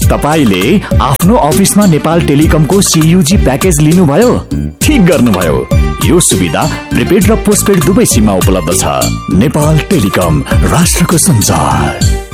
तपाईले आफ्नो अफिसमा नेपाल टेलिकमको CUG प्याकेज लिनुभयो? ठीक गर्नुभयो। यो सुविधा प्रिपेड र पोस्टपेड दुवै सिममा उपलब्ध छ। नेपाल टेलिकम, राष्ट्रको संचार।